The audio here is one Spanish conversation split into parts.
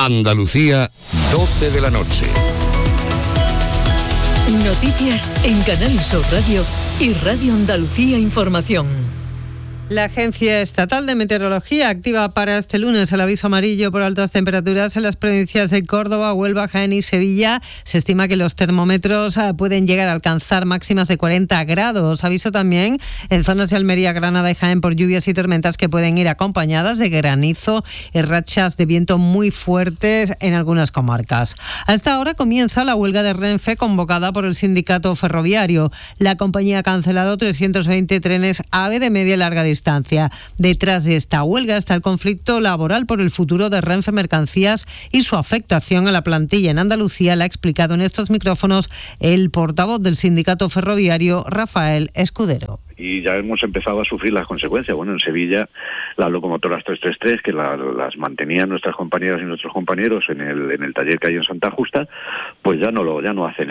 Andalucía, 12 de la noche. Noticias en Canal Sur Radio y Radio Andalucía Información. La Agencia Estatal de Meteorología activa para este lunes el aviso amarillo por altas temperaturas en las provincias de Córdoba, Huelva, Jaén y Sevilla. Se estima que los termómetros pueden llegar a alcanzar máximas de 40 grados. Aviso también en zonas de Almería, Granada y Jaén por lluvias y tormentas que pueden ir acompañadas de granizo y rachas de viento muy fuertes en algunas comarcas. A esta hora comienza la huelga de Renfe convocada por el sindicato ferroviario. La compañía ha cancelado 320 trenes AVE de media y larga distancia. Detrás de esta huelga está el conflicto laboral por el futuro de Renfe Mercancías y su afectación a la plantilla en Andalucía, la ha explicado en estos micrófonos el portavoz del sindicato ferroviario, Rafael Escudero. Y ya hemos empezado a sufrir las consecuencias. Bueno, en Sevilla las locomotoras 333, que las mantenían nuestras compañeras y nuestros compañeros en el taller que hay en Santa Justa, pues ya no hacen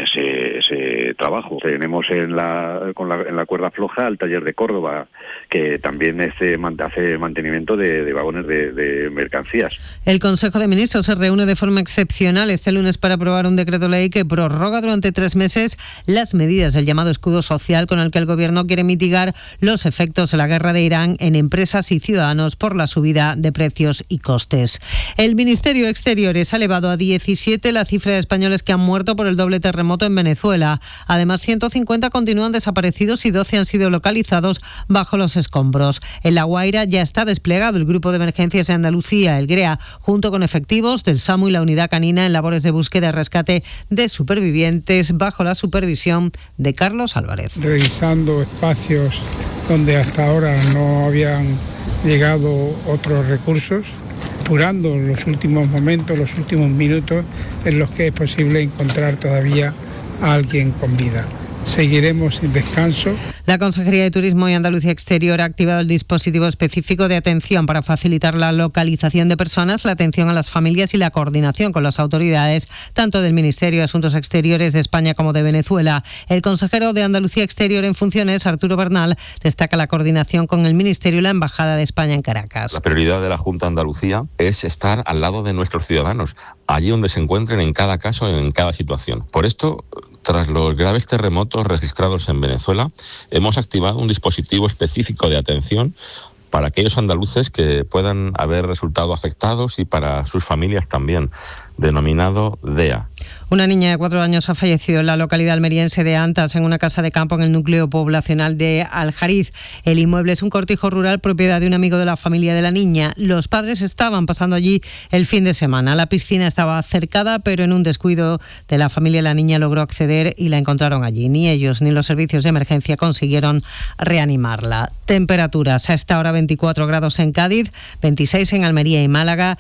ese trabajo. Tenemos en la cuerda floja el taller de Córdoba, que también hace mantenimiento de vagones de mercancías. El Consejo de Ministros se reúne de forma excepcional este lunes para aprobar un decreto ley que prorroga durante 3 meses las medidas del llamado escudo social con el que el Gobierno quiere mitigar los efectos de la guerra de Irán en empresas y ciudadanos por la subida de precios y costes. El Ministerio de Exteriores ha elevado a 17 la cifra de españoles que han muerto por el doble terremoto en Venezuela. Además, 150 continúan desaparecidos y 12 han sido localizados bajo los escombros. En La Guaira ya está desplegado el Grupo de Emergencias de Andalucía, el GREA, junto con efectivos del SAMU y la Unidad Canina en labores de búsqueda y rescate de supervivientes bajo la supervisión de Carlos Álvarez. Revisando espacios donde hasta ahora no habían llegado otros recursos, apurando los últimos momentos, los últimos minutos en los que es posible encontrar todavía a alguien con vida. Seguiremos sin descanso. La Consejería de Turismo y Andalucía Exterior ha activado el dispositivo específico de atención para facilitar la localización de personas, la atención a las familias y la coordinación con las autoridades, tanto del Ministerio de Asuntos Exteriores de España como de Venezuela. El consejero de Andalucía Exterior en funciones, Arturo Bernal, destaca la coordinación con el Ministerio y la Embajada de España en Caracas. La prioridad de la Junta de Andalucía es estar al lado de nuestros ciudadanos, allí donde se encuentren en cada caso, en cada situación. Por esto, tras los graves terremotos registrados en Venezuela, hemos activado un dispositivo específico de atención para aquellos andaluces que puedan haber resultado afectados y para sus familias también, denominado DEA. Una niña de 4 años ha fallecido en la localidad almeriense de Antas, en una casa de campo en el núcleo poblacional de Aljariz. El inmueble es un cortijo rural propiedad de un amigo de la familia de la niña. Los padres estaban pasando allí el fin de semana. La piscina estaba cercada, pero en un descuido de la familia la niña logró acceder y la encontraron allí. Ni ellos ni los servicios de emergencia consiguieron reanimarla. Temperaturas: a esta hora 24 grados en Cádiz, 26 en Almería y Málaga,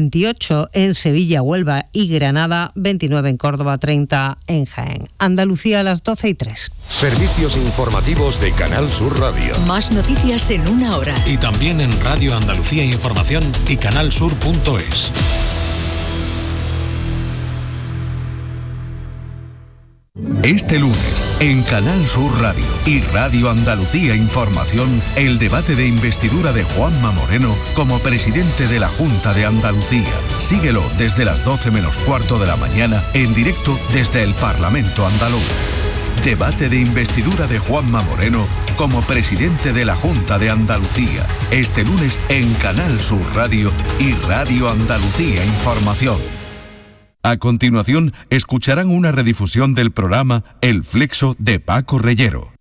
28 en Sevilla, Huelva y Granada, 29 en Córdoba, 30 en Jaén. Andalucía a las 12:03. Servicios informativos de Canal Sur Radio. Más noticias en una hora. Y también en Radio Andalucía Información y canalsur.es. Este lunes, en Canal Sur Radio y Radio Andalucía Información, el debate de investidura de Juanma Moreno como presidente de la Junta de Andalucía. Síguelo desde las 12 menos cuarto de la mañana, en directo desde el Parlamento andaluz. Debate de investidura de Juanma Moreno como presidente de la Junta de Andalucía. Este lunes en Canal Sur Radio y Radio Andalucía Información. A continuación, escucharán una redifusión del programa El Flexo de Paco Reyero.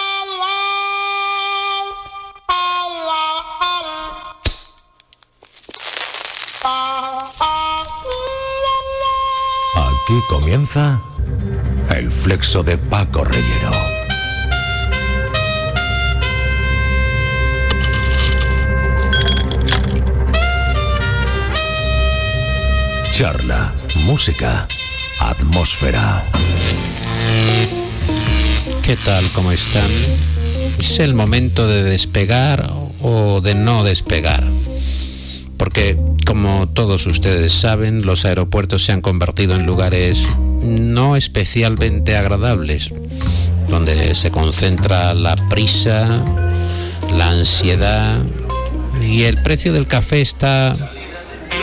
Aquí comienza El Flexo de Paco Reyero. Charla, música, atmósfera. ¿Qué tal? ¿Cómo están? Es el momento de despegar o de no despegar. Porque, como todos ustedes saben, los aeropuertos se han convertido en lugares no especialmente agradables, donde se concentra la prisa, la ansiedad, y el precio del café está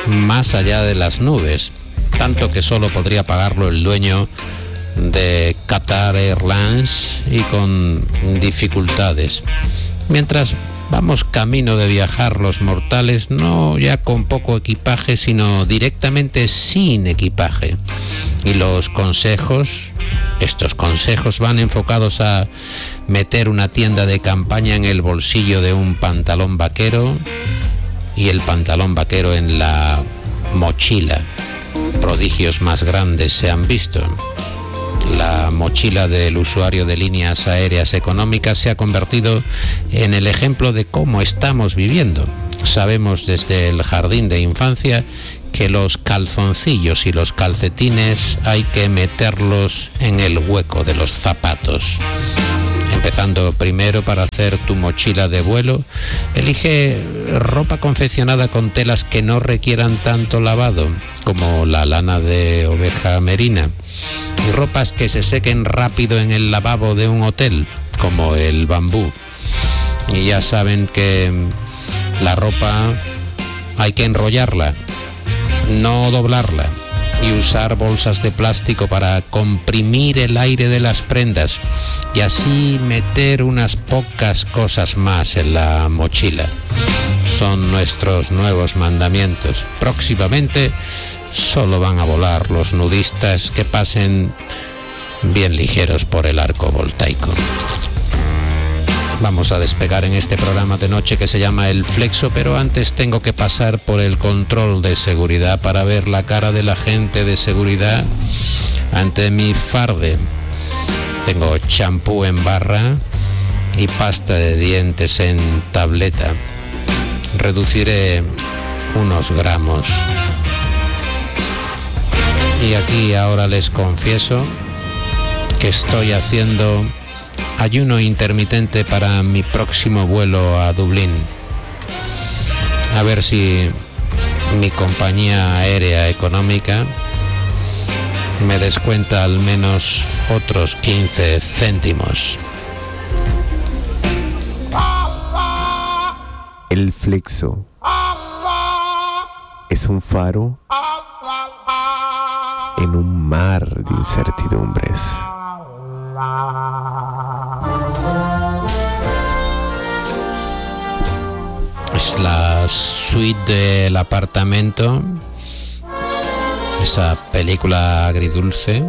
más allá de las nubes, tanto que solo podría pagarlo el dueño de Qatar Airlines y con dificultades. Mientras vamos camino de viajar los mortales, no ya con poco equipaje, sino directamente sin equipaje. Y estos consejos van enfocados a meter una tienda de campaña en el bolsillo de un pantalón vaquero y el pantalón vaquero en la mochila. Prodigios más grandes se han visto. La mochila del usuario de líneas aéreas económicas se ha convertido en el ejemplo de cómo estamos viviendo. Sabemos desde el jardín de infancia que los calzoncillos y los calcetines hay que meterlos en el hueco de los zapatos. Empezando primero, para hacer tu mochila de vuelo, elige ropa confeccionada con telas que no requieran tanto lavado, como la lana de oveja merina, y ropas que se sequen rápido en el lavabo de un hotel, como el bambú. Y ya saben que la ropa hay que enrollarla, no doblarla, y usar bolsas de plástico para comprimir el aire de las prendas y así meter unas pocas cosas más en la mochila. Son nuestros nuevos mandamientos. Próximamente solo van a volar los nudistas que pasen bien ligeros por el arco voltaico. Vamos a despegar en este programa de noche que se llama El Flexo, pero antes tengo que pasar por el control de seguridad para ver la cara del agente de seguridad ante mi farde. Tengo champú en barra y pasta de dientes en tableta. Reduciré unos gramos. Y aquí ahora les confieso que estoy haciendo ayuno intermitente para mi próximo vuelo a Dublín. A ver si mi compañía aérea económica me descuenta al menos otros 15 céntimos. El Flexo es un faro en un mar de incertidumbres. Es la suite del apartamento, esa película agridulce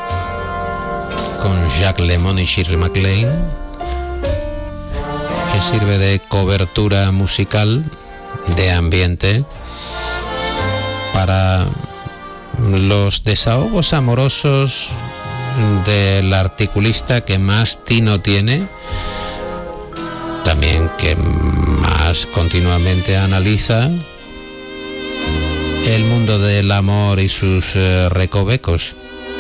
con Jacques Lemmon y Shirley MacLaine, que sirve de cobertura musical, de ambiente, para los desahogos amorosos del articulista que más tino tiene, también que más continuamente analiza el mundo del amor y sus recovecos.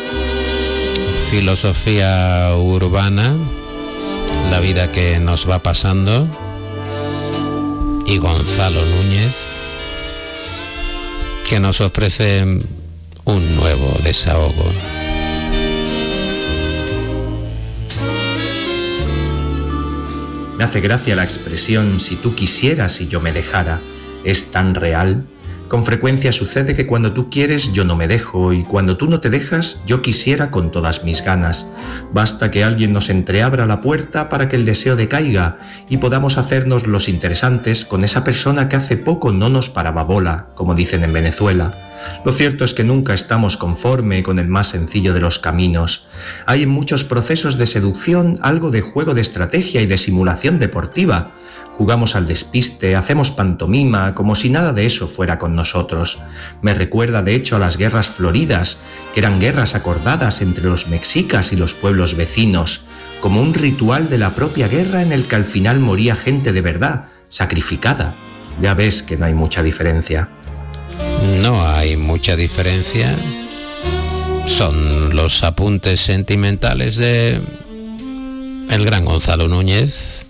Filosofía urbana, la vida que nos va pasando, y Gonzalo Núñez, que nos ofrece un nuevo desahogo. Me hace gracia la expresión "si tú quisieras y yo me dejara". Es tan real. Con frecuencia sucede que cuando tú quieres yo no me dejo, y cuando tú no te dejas yo quisiera con todas mis ganas. Basta que alguien nos entreabra la puerta para que el deseo decaiga y podamos hacernos los interesantes con esa persona que hace poco no nos paraba bola, como dicen en Venezuela. Lo cierto es que nunca estamos conforme con el más sencillo de los caminos. Hay en muchos procesos de seducción algo de juego de estrategia y de simulación deportiva. Jugamos al despiste, hacemos pantomima, como si nada de eso fuera con nosotros. Me recuerda de hecho a las guerras floridas, que eran guerras acordadas entre los mexicas y los pueblos vecinos, como un ritual de la propia guerra en el que al final moría gente de verdad, sacrificada. Ya ves que no hay mucha diferencia. No hay mucha diferencia. Son los apuntes sentimentales de el gran Gonzalo Núñez,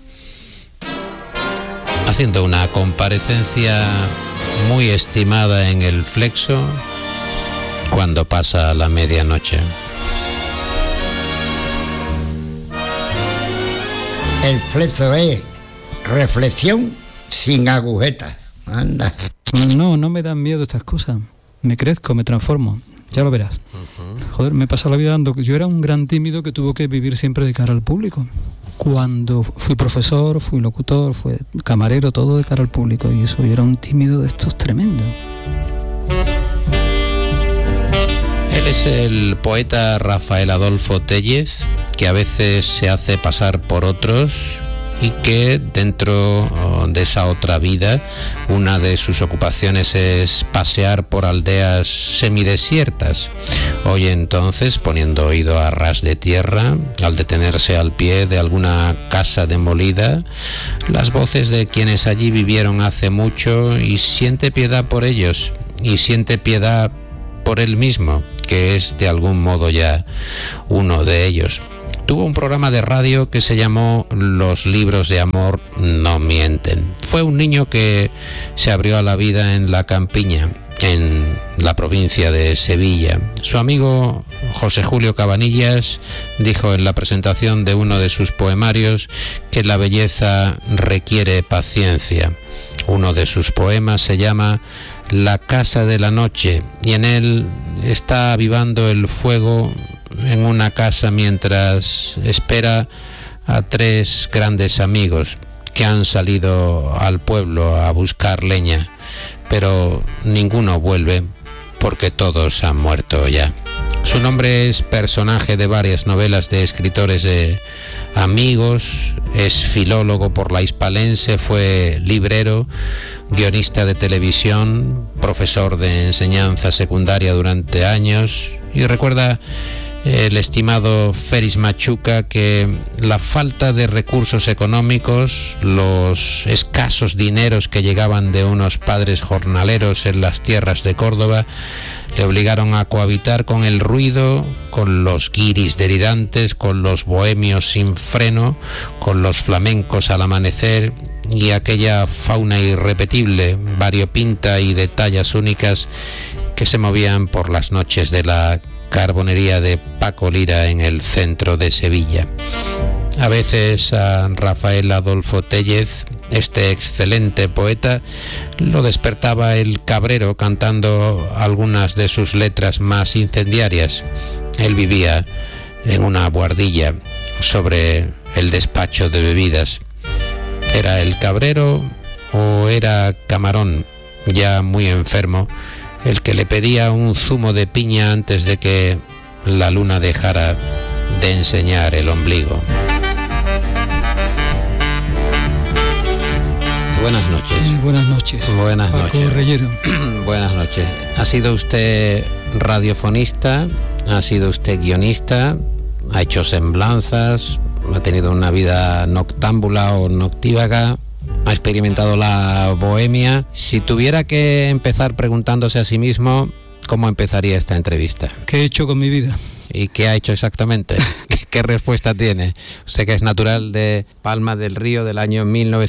haciendo una comparecencia muy estimada en El Flexo cuando pasa la medianoche. El Flexo es reflexión sin agujetas. Anda. No me dan miedo estas cosas. Me crezco, me transformo. Ya lo verás. Joder, me he pasado la vida dando... Yo era un gran tímido que tuvo que vivir siempre de cara al público. Cuando fui profesor, fui locutor, fui camarero, todo de cara al público. Y eso, yo era un tímido de estos tremendos. Él es el poeta Rafael Adolfo Téllez, que a veces se hace pasar por otros y que dentro de esa otra vida, una de sus ocupaciones es pasear por aldeas semidesiertas. Hoy entonces, poniendo oído a ras de tierra, al detenerse al pie de alguna casa demolida, las voces de quienes allí vivieron hace mucho, y siente piedad por ellos, y siente piedad por él mismo, que es de algún modo ya uno de ellos. Tuvo un programa de radio que se llamó Los libros de amor no mienten. Fue un niño que se abrió a la vida en la campiña, en la provincia de Sevilla. Su amigo José Julio Cabanillas dijo en la presentación de uno de sus poemarios que la belleza requiere paciencia. Uno de sus poemas se llama La casa de la noche, y en él está avivando el fuego en una casa mientras espera a 3 grandes amigos que han salido al pueblo a buscar leña, pero ninguno vuelve porque todos han muerto ya. Su nombre es personaje de varias novelas de escritores amigos, es filólogo por la Hispalense, fue librero, guionista de televisión, profesor de enseñanza secundaria durante años, y recuerda el estimado Félix Machuca que la falta de recursos económicos, los escasos dineros que llegaban de unos padres jornaleros en las tierras de Córdoba, le obligaron a cohabitar con el ruido, con los guiris delirantes, con los bohemios sin freno, con los flamencos al amanecer y aquella fauna irrepetible, variopinta y de tallas únicas que se movían por las noches de la carbonería de Paco Lira en el centro de Sevilla. A veces a Rafael Adolfo Téllez, este excelente poeta, lo despertaba el cabrero cantando algunas de sus letras más incendiarias. Él vivía en una buhardilla sobre el despacho de bebidas. ¿Era el cabrero o era Camarón, ya muy enfermo, el que le pedía un zumo de piña antes de que la luna dejara de enseñar el ombligo? Buenas noches. Buenas noches. Buenas Paco noches. Reyero. Buenas noches. ¿Ha sido usted radiofonista? ¿Ha sido usted guionista? ¿Ha hecho semblanzas? ¿Ha tenido una vida noctámbula o noctívaga? ¿Ha experimentado la bohemia? Si tuviera que empezar preguntándose a sí mismo, ¿cómo empezaría esta entrevista? ¿Qué he hecho con mi vida? ¿Y qué ha hecho exactamente? ¿Qué respuesta tiene? Usted, que es natural de Palma del Río del año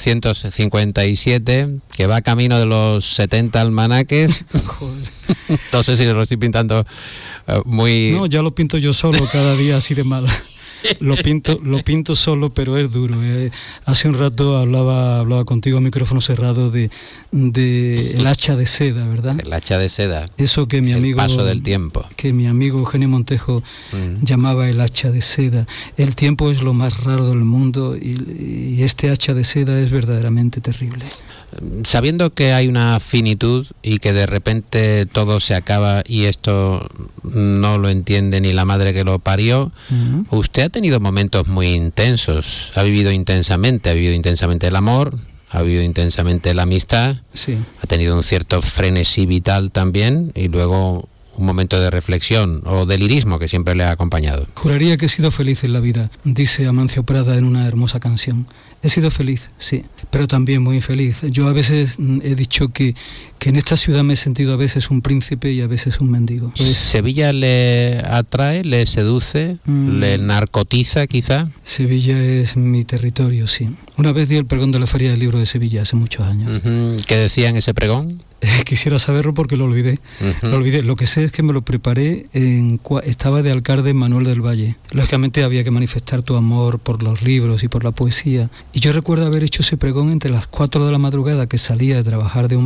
1957, que va camino de los 70 almanaques. Joder. Entonces, si lo estoy pintando muy... No, ya lo pinto yo solo cada día así de mal. Lo pinto solo, pero es duro. Hace un rato hablaba contigo a micrófono cerrado de el hacha de seda, ¿verdad? El hacha de seda. Eso que mi amigo... El paso del tiempo. Que mi amigo Eugenio Montejo llamaba el hacha de seda. El tiempo es lo más raro del mundo y este hacha de seda es verdaderamente terrible. Sabiendo que hay una finitud y que de repente todo se acaba y esto no lo entiende ni la madre que lo parió, usted ha tenido momentos muy intensos, ha vivido intensamente el amor, ha vivido intensamente la amistad, sí. Ha tenido un cierto frenesí vital también y luego un momento de reflexión o de lirismo que siempre le ha acompañado. Juraría que he sido feliz en la vida, dice Amancio Prada en una hermosa canción. He sido feliz, sí, pero también muy infeliz. Yo a veces he dicho que en esta ciudad me he sentido a veces un príncipe y a veces un mendigo. Pues, ¿Sevilla le atrae, le seduce, le narcotiza quizá? Sevilla es mi territorio, sí. Una vez di el pregón de la Feria del Libro de Sevilla hace muchos años. ¿Qué decía en ese pregón? Quisiera saberlo porque lo olvidé. Lo olvidé. Lo que sé es que me lo preparé estaba de alcalde Manuel del Valle. Lógicamente había que manifestar tu amor por los libros y por la poesía. Y yo recuerdo haber hecho ese pregón entre las 4 de la madrugada, que salía de trabajar de un bar,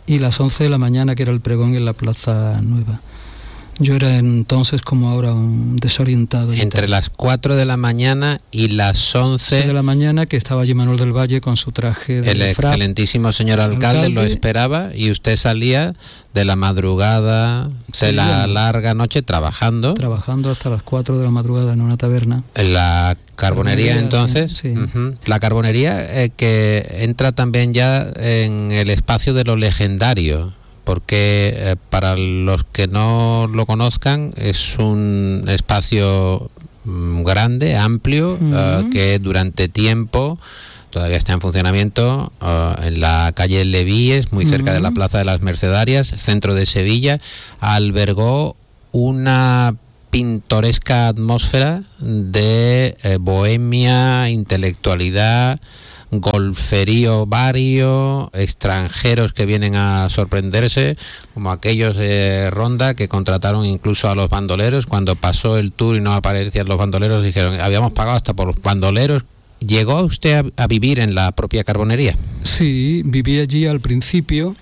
y las 11 de la mañana, que era el pregón en la Plaza Nueva. Yo era entonces, como ahora, un desorientado. Entre las 4 de la mañana y las 11 de la mañana, que estaba allí Manuel del Valle con su traje de el excelentísimo señor alcalde lo esperaba, y usted salía de la madrugada, de la larga noche, trabajando hasta las 4 de la madrugada en una taberna. En la carbonería, entonces. Sí. La carbonería que entra también ya en el espacio de lo legendario, porque para los que no lo conozcan es un espacio grande, amplio, que durante tiempo todavía está en funcionamiento, en la calle Levíes, muy cerca de la Plaza de las Mercedarias, centro de Sevilla. Albergó una pintoresca atmósfera de bohemia, intelectualidad, golferío vario, extranjeros que vienen a sorprenderse, como aquellos de Ronda que contrataron incluso a los bandoleros. Cuando pasó el tour y no aparecían los bandoleros, dijeron, habíamos pagado hasta por los bandoleros. ¿Llegó usted a vivir en la propia carbonería? Sí, viví allí al principio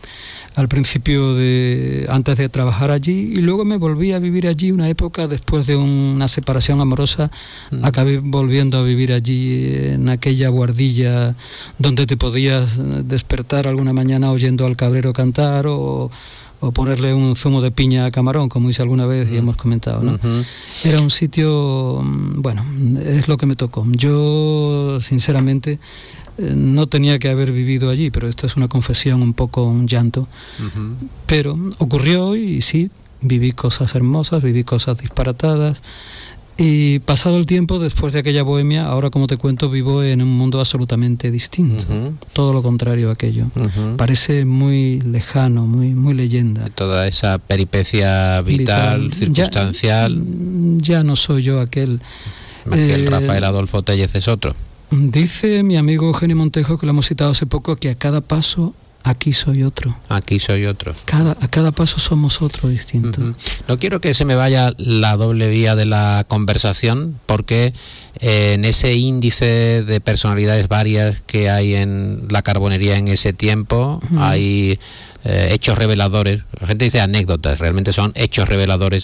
antes de trabajar allí, y luego me volví a vivir allí una época después de una separación amorosa. Acabé volviendo a vivir allí, en aquella buhardilla donde te podías despertar alguna mañana oyendo al cabrero cantar o ponerle un zumo de piña a camarón, como hice alguna vez y hemos comentado, ¿no? Era un sitio, bueno, es lo que me tocó. Yo, sinceramente, no tenía que haber vivido allí, pero esto es una confesión, un poco un llanto. Pero ocurrió y sí, viví cosas hermosas, viví cosas disparatadas. Y pasado el tiempo, después de aquella bohemia, ahora, como te cuento, vivo en un mundo absolutamente distinto. Todo lo contrario a aquello. Parece muy lejano, muy leyenda. Toda esa peripecia vital, circunstancial. Ya no soy yo aquel. El Rafael Adolfo Tellez es otro. Dice mi amigo Eugenio Montejo, que lo hemos citado hace poco, que a cada paso aquí soy otro. Aquí soy otro. A cada paso somos otro distinto. No quiero que se me vaya la doble vía de la conversación, porque en ese índice de personalidades varias que hay en la carbonería en ese tiempo, hay hechos reveladores. La gente dice anécdotas, realmente son hechos reveladores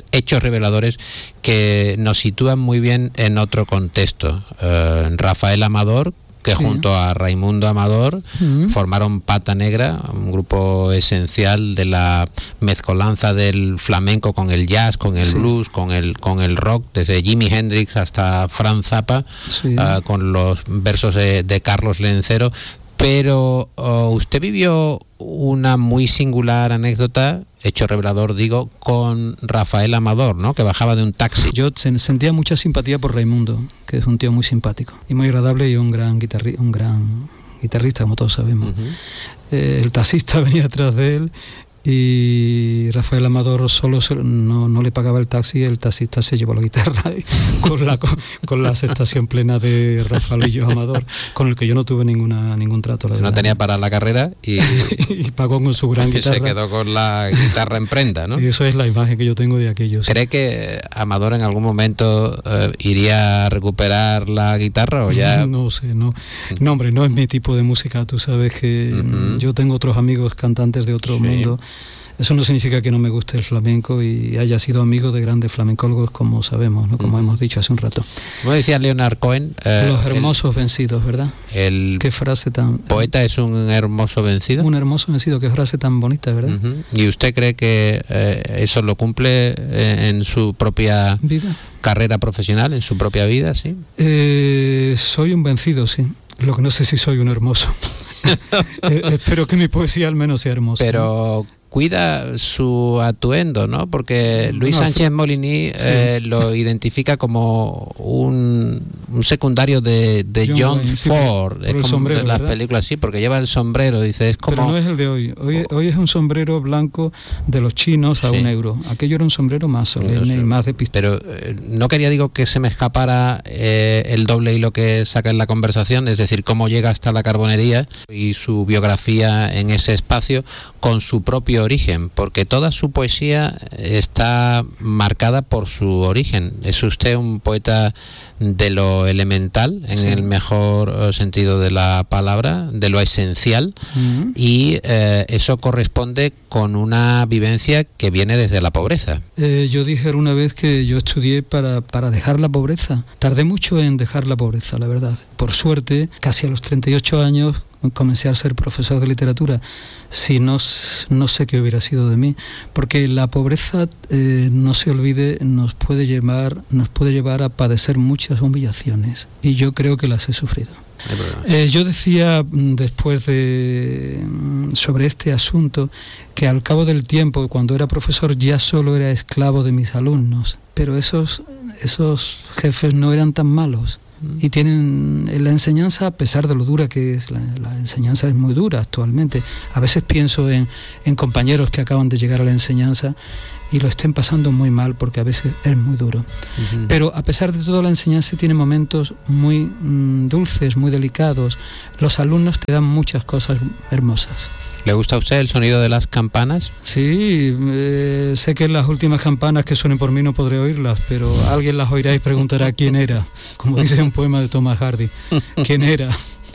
que nos sitúan muy bien en otro contexto. Rafael Amador, que junto a Raimundo Amador formaron Pata Negra, un grupo esencial de la mezcolanza del flamenco con el jazz, con el blues, con el rock, desde Jimi Hendrix hasta Franz Zappa, con los versos de Carlos Lencero. Pero usted vivió una muy singular anécdota, hecho revelador, digo, con Rafael Amador, ¿no? Que bajaba de un taxi. Yo sentía mucha simpatía por Raimundo, que es un tío muy simpático y muy agradable, y un gran guitarrista, como todos sabemos. El taxista venía atrás de él, y Rafael Amador solo no le pagaba el taxi. El taxista se llevó la guitarra con la aceptación plena de Rafaelillo Amador, con el que yo no tuve ningún trato. No tenía para la carrera y pagó con su gran guitarra. Y se quedó con la guitarra en prenda, ¿no? Y eso es la imagen que yo tengo de aquello. ¿Cree que Amador en algún momento iría a recuperar la guitarra o ya? No sé, no, hombre, no es mi tipo de música. Tú sabes que yo tengo otros amigos cantantes de otro mundo. Eso no significa que no me guste el flamenco y haya sido amigo de grandes flamencólogos, como sabemos, ¿no? Como hemos dicho hace un rato. Como decía Leonard Cohen, los hermosos vencidos, ¿verdad? Qué frase tan... ¿Poeta es un hermoso vencido? Un hermoso vencido, qué frase tan bonita, ¿verdad? ¿Y usted cree que eso lo cumple en su propia vida, carrera profesional, en su propia vida, sí? Soy un vencido, sí. Lo que no sé si soy un hermoso. Espero que mi poesía al menos sea hermosa. Pero cuida su atuendo, ¿no? Porque Luis Sánchez Molini lo identifica como un secundario de John Ford, es como sombrero, de las películas, sí, porque lleva el sombrero, dice, es como... Pero no es el de hoy. Hoy es un sombrero blanco de los chinos a €1. Aquello era un sombrero más solemne y más de pistola. Pero no quería, digo, que se me escapara el doble hilo que saca en la conversación, es decir, cómo llega hasta la carbonería y su biografía en ese espacio, con su propio origen, porque toda su poesía está marcada por su origen. Es usted un poeta de lo elemental, en el mejor sentido de la palabra, de lo esencial, y eso corresponde con una vivencia que viene desde la pobreza. Yo dije una vez que yo estudié para dejar la pobreza. Tardé mucho en dejar la pobreza, la verdad. Por suerte, casi a los 38 años comencé a ser profesor de literatura. Si no sé qué hubiera sido de mí, porque la pobreza, no se olvide, nos puede llevar a padecer muchas humillaciones, y yo creo que las he sufrido. Yo decía después sobre este asunto que al cabo del tiempo, cuando era profesor, ya solo era esclavo de mis alumnos, pero esos jefes no eran tan malos. Y tienen la enseñanza, a pesar de lo dura que es, la enseñanza es muy dura actualmente. A veces pienso en compañeros que acaban de llegar a la enseñanza y lo estén pasando muy mal, porque a veces es muy duro. Pero a pesar de todo, la enseñanza tiene momentos muy dulces, muy delicados. Los alumnos te dan muchas cosas hermosas. ¿Le gusta a usted el sonido de las campanas? Sí, sé que las últimas campanas que suenen por mí no podré oírlas, pero alguien las oirá y preguntará quién era, como dice un poema de Thomas Hardy. ¿Quién era?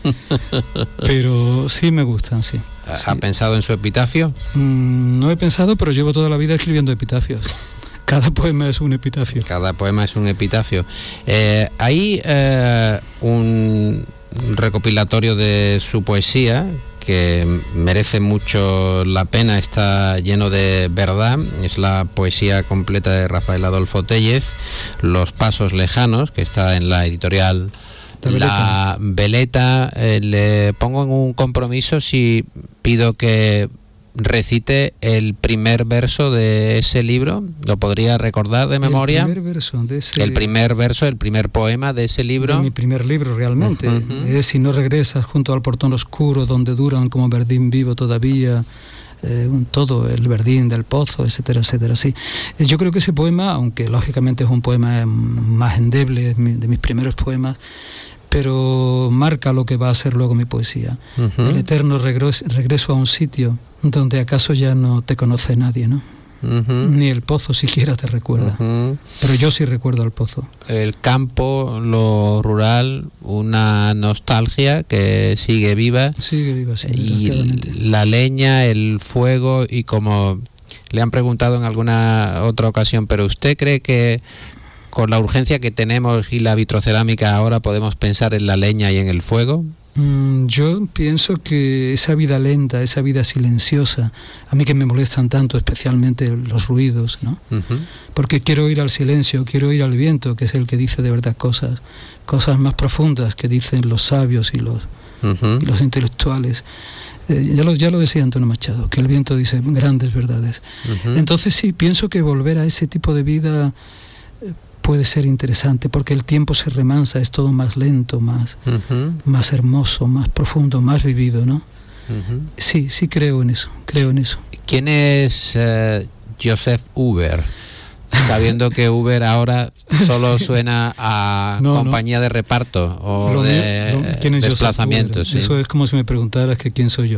Pero sí me gustan, sí. ¿Ha pensado en su epitafio? No he pensado, pero llevo toda la vida escribiendo epitafios. Cada poema es un epitafio. Cada poema es un epitafio. Hay un recopilatorio de su poesía que merece mucho la pena, está lleno de verdad. Es la poesía completa de Rafael Adolfo Téllez, Los pasos lejanos, que está en la editorial La Veleta. Le pongo en un compromiso si pido que recite el primer verso de ese libro. ¿Lo podría recordar de memoria? El primer verso de ese... El primer verso, el primer poema de ese libro. De mi primer libro, realmente. Es Si no regresas junto al portón oscuro, donde duran como verdín vivo todavía, todo el verdín del pozo, etcétera, etcétera. Sí. Yo creo que ese poema, aunque lógicamente es un poema más endeble, de mis primeros poemas, pero marca lo que va a ser luego mi poesía. El eterno regreso a un sitio donde acaso ya no te conoce nadie, ¿no? Ni el pozo siquiera te recuerda. Pero yo sí recuerdo al pozo. El campo, lo rural, una nostalgia que sigue viva. Sigue viva, sí. Y la leña, el fuego, y como le han preguntado en alguna otra ocasión, ¿pero usted cree que con la urgencia que tenemos y la vitrocerámica ahora podemos pensar en la leña y en el fuego? Yo pienso que esa vida lenta, esa vida silenciosa, a mí que me molestan tanto, especialmente los ruidos, ¿no? Porque quiero ir al silencio, quiero ir al viento, que es el que dice de verdad cosas más profundas que dicen los sabios y los intelectuales. Ya lo decía Antonio Machado, que el viento dice grandes verdades. Entonces sí, pienso que volver a ese tipo de vida puede ser interesante, porque el tiempo se remansa, es todo más lento, más hermoso, más profundo, más vivido, ¿no? Sí, creo en eso. ¿Quién es Joseph Huber? Sabiendo que Uber ahora solo suena a compañía de reparto o desplazamientos. Sí. Eso es como si me preguntaras que quién soy yo.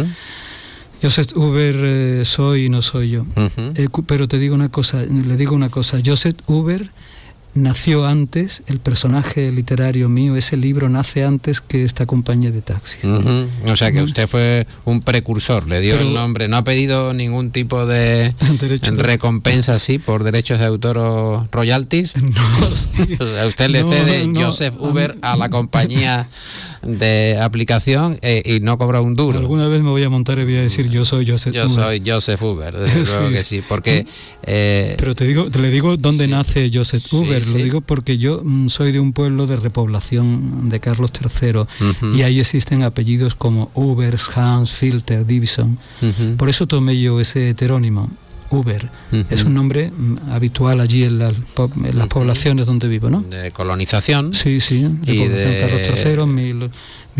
Joseph Huber soy y no soy yo. Pero le digo una cosa, Joseph Huber nació antes, el personaje literario mío, ese libro nace antes que esta compañía de taxis. O sea que usted fue un precursor, le dio el nombre, no ha pedido ningún tipo de recompensa así por derechos de autor o royalties. No, sí. O sea, usted le cede Joseph Huber a la compañía de aplicación y no cobra un duro. Alguna vez me voy a montar y voy a decir yo soy Joseph Huber. Yo soy Joseph Huber, desde luego que sí, porque... Pero le digo dónde nace Joseph Huber. Lo digo porque yo soy de un pueblo de repoblación de Carlos III y ahí existen apellidos como Huber, Hans, Filter, Divison. Por eso tomé yo ese heterónimo, Huber. Es un nombre habitual allí en las poblaciones donde vivo, ¿no? De colonización. Sí, repoblación Carlos III,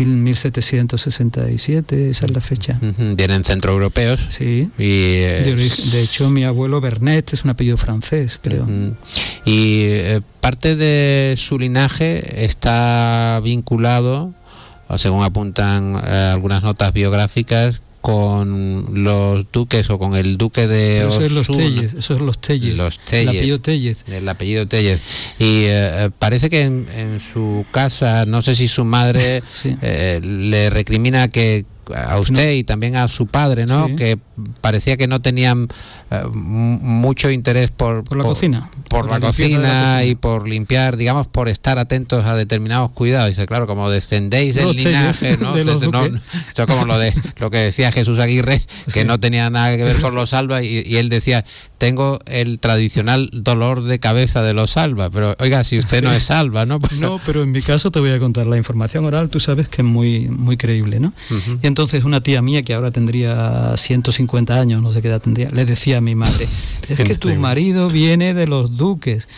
1767, esa es la fecha. Vienen centroeuropeos. Sí. De hecho, mi abuelo Bernet es un apellido francés, creo. Y parte de su linaje está vinculado, según apuntan algunas notas biográficas, con los duques o con el duque de Osuna. Eso es los Tellez. El apellido Tellez. El apellido Tellez. Y parece que en su casa, no sé si su madre le recrimina que a usted y también a su padre, ¿no? Sí. Que parecía que no tenían mucho interés por la cocina. Por la cocina y por limpiar, digamos, por estar atentos a determinados cuidados. Dice, claro, como descendéis del linaje, ¿no? Esto es como lo que decía Jesús Aguirre, que no tenía nada que ver con los Alba, y él decía, tengo el tradicional dolor de cabeza de los Alba, pero oiga, si usted no es Alba, ¿no? No, pero en mi caso te voy a contar, la información oral, tú sabes que es muy, muy creíble, ¿no? Uh-huh. Y entonces una tía mía, que ahora tendría 150 años, no sé qué edad tendría, le decía a mi madre, es que tu marido viene de los duques,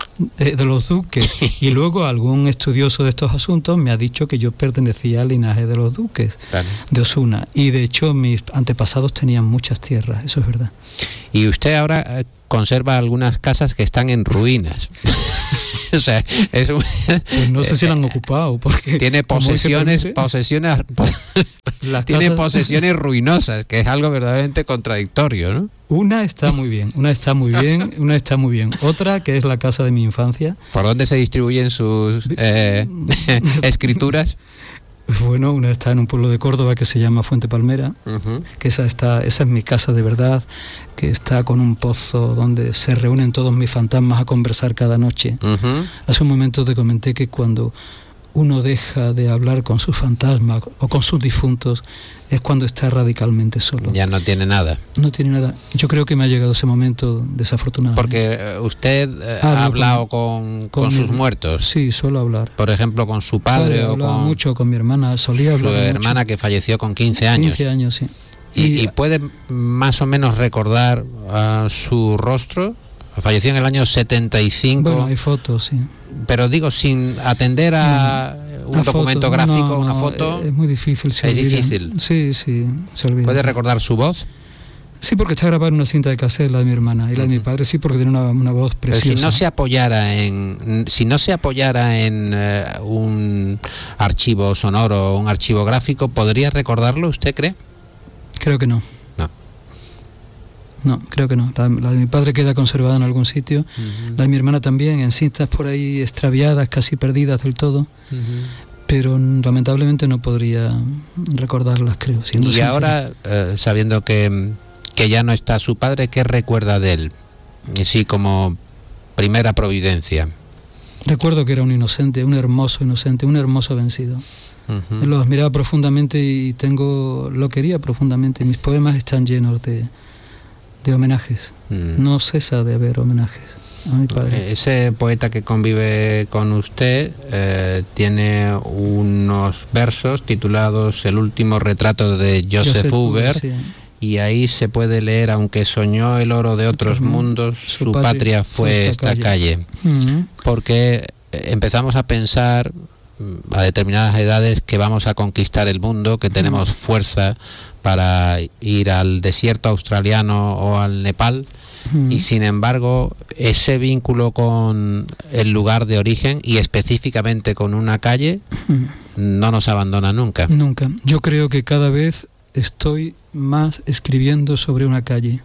y luego algún estudioso de estos asuntos me ha dicho que yo pertenecía al linaje de los duques, claro, de Osuna, y de hecho mis antepasados tenían muchas tierras, eso es verdad. Y usted ahora conserva algunas casas que están en ruinas. O sea, pues no sé si la han ocupado, porque tiene posesiones tiene posesiones ruinosas, que es algo verdaderamente contradictorio, ¿no? Una está muy bien. Otra, que es la casa de mi infancia. ¿Por dónde se distribuyen sus escrituras? Bueno, una está en un pueblo de Córdoba que se llama Fuente Palmera, uh-huh, que esa es mi casa de verdad, que está con un pozo donde se reúnen todos mis fantasmas a conversar cada noche. Uh-huh. Hace un momento te comenté que cuando uno deja de hablar con sus fantasmas o con sus difuntos es cuando está radicalmente solo. Ya no tiene nada. No tiene nada. Yo creo que me ha llegado ese momento desafortunado. Porque usted ha hablado con sus muertos. Sí, suelo hablar. Por ejemplo, con su padre o con... mucho con mi hermana, solía hablar mucho. Su hermana que falleció con 15 años. 15 años, sí. ¿Y puede más o menos recordar su rostro? Falleció en el año 75. Bueno, hay fotos, sí. Pero digo, sin atender a un documento gráfico, una foto. Es muy difícil. Es difícil. Sí, se olvida. ¿Puede recordar su voz? Sí, porque está grabada en una cinta de cassette, la de mi hermana, y la de mi padre sí, porque tiene una voz preciosa. Pero si no se apoyara en un archivo sonoro o un archivo gráfico, ¿podría recordarlo, usted cree? Creo que no. No, creo que no. La de mi padre queda conservada en algún sitio. Uh-huh. La de mi hermana también, en cintas por ahí extraviadas, casi perdidas del todo. Uh-huh. Pero lamentablemente no podría recordarlas, creo. Y sincero. Ahora, sabiendo que ya no está su padre, ¿qué recuerda de él? Sí, como primera providencia. Recuerdo que era un inocente, un hermoso inocente, un hermoso vencido. Uh-huh. Lo admiraba profundamente y lo quería profundamente. Mis poemas están llenos de homenajes. No cesa de haber homenajes a mi padre. Ese poeta que convive con usted tiene unos versos titulados El último retrato de Joseph Huber, sí. Y ahí se puede leer, aunque soñó el oro de otros mundos, su patria fue esta calle. Uh-huh. Porque empezamos a pensar a determinadas edades que vamos a conquistar el mundo, que tenemos fuerza para ir al desierto australiano o al Nepal, y sin embargo ese vínculo con el lugar de origen y específicamente con una calle no nos abandona nunca. Nunca. Yo creo que cada vez estoy más escribiendo sobre una calle,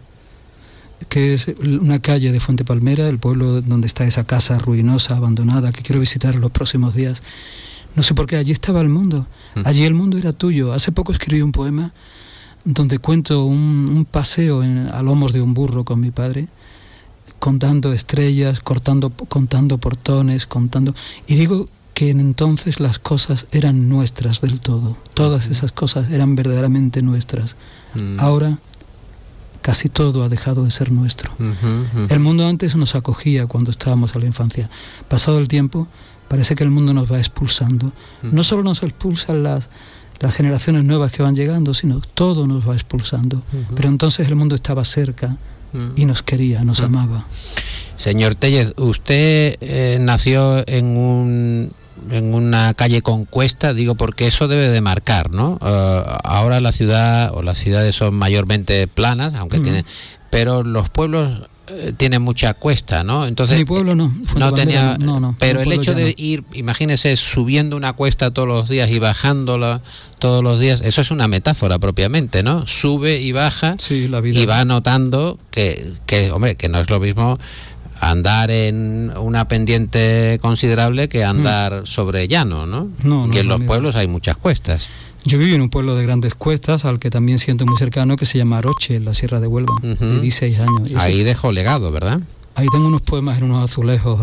que es una calle de Fuente Palmera, el pueblo donde está esa casa ruinosa, abandonada, que quiero visitar en los próximos días. No sé por qué, allí estaba el mundo, allí el mundo era tuyo. Hace poco escribí un poema donde cuento un paseo a lomos de un burro con mi padre, contando estrellas, contando portones, y digo que entonces las cosas eran nuestras del todo, todas esas cosas eran verdaderamente nuestras. Ahora casi todo ha dejado de ser nuestro. El mundo antes nos acogía cuando estábamos en la infancia. Pasado el tiempo, parece que el mundo nos va expulsando. No solo nos expulsan las generaciones nuevas que van llegando, sino todo nos va expulsando. Pero entonces el mundo estaba cerca y nos quería, nos amaba. Señor Tellez, usted nació en una calle con cuesta, digo, porque eso debe de marcar, ¿no? Ahora la ciudad o las ciudades son mayormente planas, aunque pero los pueblos tienen mucha cuesta, ¿no? Entonces mi pueblo no tenía, pero el hecho de no. ir, imagínese, subiendo una cuesta todos los días y bajándola todos los días, eso es una metáfora propiamente, ¿no? Sube y baja, sí, la vida. Y va notando que hombre, que no es lo mismo andar en una pendiente considerable que andar sobre llano, ¿no? Que en los pueblos hay muchas cuestas. Yo vivo en un pueblo de grandes cuestas, al que también siento muy cercano, que se llama Aroche, en la Sierra de Huelva. Viví 6 años. Ahí dejó legado, ¿verdad? Ahí tengo unos poemas en unos azulejos,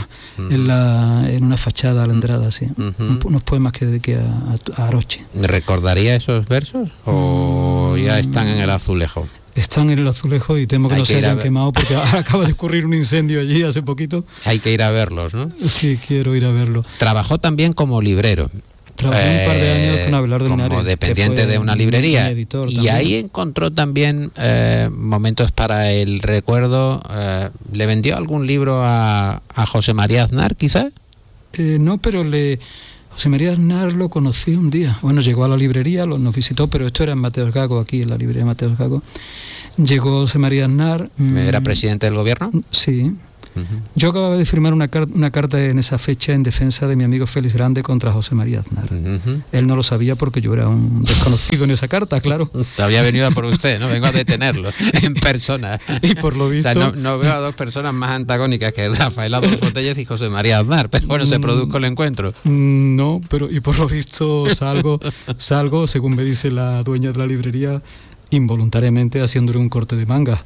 en una fachada a la entrada, sí. Unos poemas que dediqué a Aroche. ¿Recordaría esos versos o ya están en el azulejo? Están en el azulejo y temo que no se hayan quemado, porque ahora acaba de ocurrir un incendio allí hace poquito. Hay que ir a verlos, ¿no? Sí, quiero ir a verlo. Trabajó también como librero. Trabajé un par de años con Abelardo Linares, como dependiente de una librería, editor, y ahí encontró también momentos para el recuerdo. ¿Le vendió algún libro a José María Aznar, quizá? No, pero José María Aznar lo conocí un día. Bueno, llegó a la librería, nos visitó, pero esto era en Mateos Gago, aquí en la librería Mateos Gago. Llegó José María Aznar. ¿Era presidente del gobierno? Sí. Yo acababa de firmar una carta en esa fecha en defensa de mi amigo Félix Grande contra José María Aznar. Él no lo sabía porque yo era un desconocido en esa carta, claro. Había venido a por usted, ¿no? Vengo a detenerlo en persona. Y por lo visto... O sea, no veo a dos personas más antagónicas que Rafael Adolfo Tellez y José María Aznar, pero bueno, se produjo el encuentro. No, pero y por lo visto salgo, según me dice la dueña de la librería, involuntariamente haciéndole un corte de manga.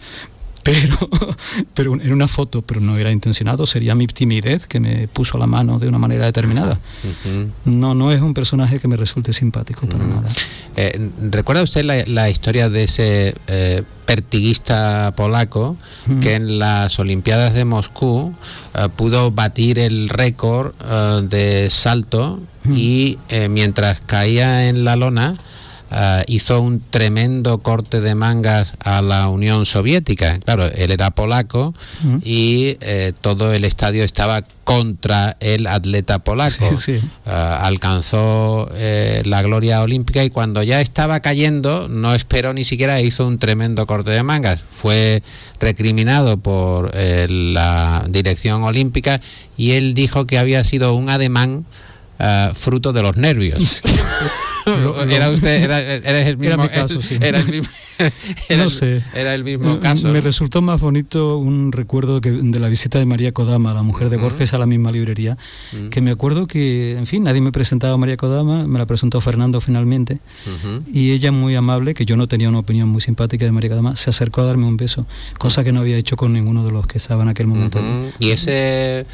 Pero en una foto, pero no era intencionado, sería mi timidez que me puso la mano de una manera determinada. No es un personaje que me resulte simpático para nada. ¿Recuerda usted la historia de ese pertiguista polaco que en las Olimpiadas de Moscú pudo batir el récord de salto y mientras caía en la lona hizo un tremendo corte de mangas a la Unión Soviética? Claro, él era polaco y todo el estadio estaba contra el atleta polaco. Sí. Alcanzó la gloria olímpica y cuando ya estaba cayendo no esperó ni siquiera, hizo un tremendo corte de mangas. Fue recriminado por la dirección olímpica y él dijo que había sido un ademán fruto de los nervios. Era el mismo, era mi caso, sí. Era el mismo caso. Me resultó más bonito un recuerdo de la visita de María Kodama, la mujer de Borges, a la misma librería, que me acuerdo que, en fin, nadie me presentaba a María Kodama, me la presentó Fernando finalmente, y ella, muy amable, que yo no tenía una opinión muy simpática de María Kodama, se acercó a darme un beso, cosa que no había hecho con ninguno de los que estaban en aquel momento. Y ese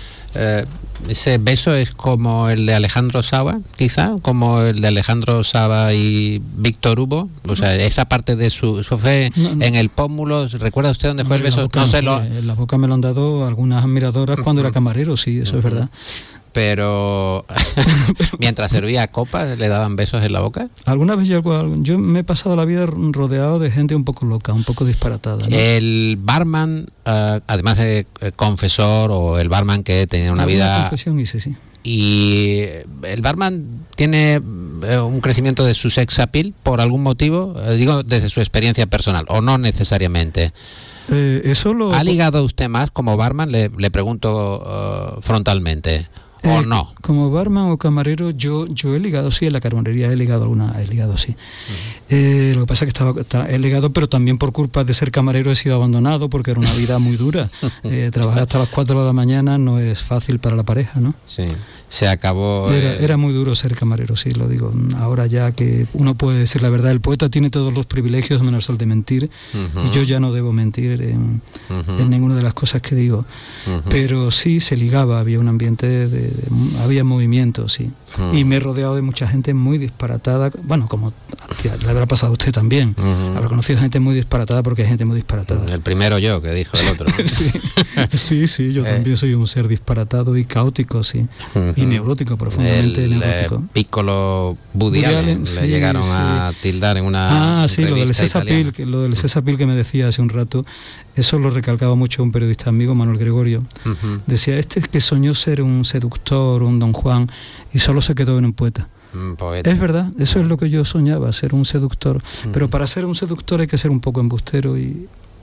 beso es como el de Alejandro Saba, quizá, como el de Alejandro Saba y Víctor Hugo, o sea, esa parte de su fue en el pómulo. ¿Recuerda usted dónde fue el beso? En la boca me lo han dado algunas admiradoras cuando era camarero, sí, eso es verdad. Pero mientras servía copas, ¿le daban besos en la boca? Alguna vez yo me he pasado la vida rodeado de gente un poco loca, un poco disparatada, ¿no? El barman, además de confesor, o el barman que tenía una vida... confesión hice, sí. Y el barman tiene un crecimiento de su sex appeal por algún motivo, digo desde su experiencia personal, o no necesariamente. ¿Ha ligado usted más como barman? Le pregunto frontalmente. ¿O no? Como barman o camarero, yo he ligado, sí, en la camarería he ligado, sí. Lo que pasa es que he ligado, pero también por culpa de ser camarero he sido abandonado, porque era una vida muy dura. Trabajar hasta las 4 de la mañana no es fácil para la pareja, ¿no? Sí. Se acabó... Era muy duro ser camarero, sí, lo digo. Ahora ya que uno puede decir la verdad, el poeta tiene todos los privilegios menos el de mentir, y yo ya no debo mentir en ninguna de las cosas que digo. Pero sí, se ligaba, había un ambiente, había movimiento, sí. Y me he rodeado de mucha gente muy disparatada, bueno, como le habrá pasado a usted también. Habrá conocido gente muy disparatada, porque hay gente muy disparatada. El primero yo, que dijo el otro, ¿no? sí, yo también soy un ser disparatado y caótico, sí. Y neurótico, profundamente neurótico. Piccolo Woody Allen, le llegaron a tildar en una lo del sex appeal que me decía hace un rato, eso lo recalcaba mucho un periodista amigo, Manuel Gregorio. Decía, este es que soñó ser un seductor, un Don Juan, y solo se quedó en un poeta. Poeta. Es verdad, eso es lo que yo soñaba, ser un seductor. Pero para ser un seductor hay que ser un poco embustero y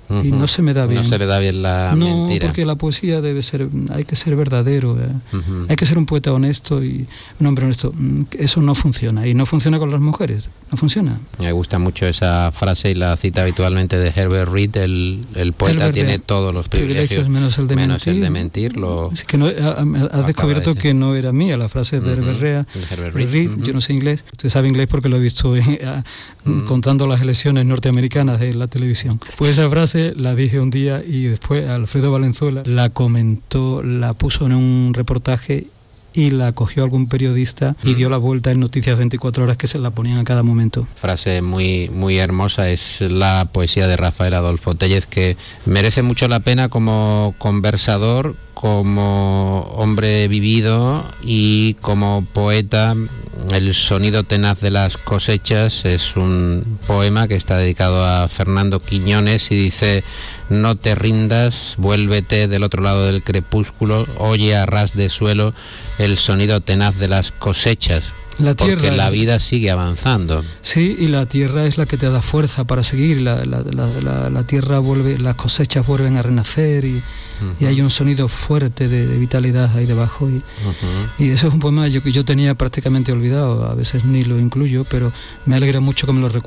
y no se me da bien. No se le da bien la mentira. No, porque la poesía hay que ser verdadero, hay que ser un poeta honesto y un hombre honesto. Eso no funciona, y no funciona con las mujeres, no funciona. Me gusta mucho esa frase y la cita habitualmente de Herbert Reed, el poeta tiene todos los privilegios menos el de mentir. Es que no, has descubierto que no era mía la frase de Herbert Reed. Yo no sé inglés, usted sabe inglés porque lo he visto contando las elecciones norteamericanas en la televisión. Pues esa frase la dije un día y después Alfredo Valenzuela la comentó, la puso en un reportaje y la cogió algún periodista y dio la vuelta en Noticias 24 Horas, que se la ponían a cada momento. Frase muy, muy hermosa, es la poesía de Rafael Adolfo Tellez, que merece mucho la pena como conversador, como hombre vivido y como poeta. El sonido tenaz de las cosechas es un poema que está dedicado a Fernando Quiñones y dice: no te rindas, vuélvete del otro lado del crepúsculo, oye a ras de suelo el sonido tenaz de las cosechas. La tierra, porque la vida sigue avanzando. Sí, y la tierra es la que te da fuerza para seguir. La tierra vuelve, las cosechas vuelven a renacer y hay un sonido fuerte de vitalidad ahí debajo. Y eso es un poema que yo tenía prácticamente olvidado, a veces ni lo incluyo, pero me alegra mucho que me lo recuerde.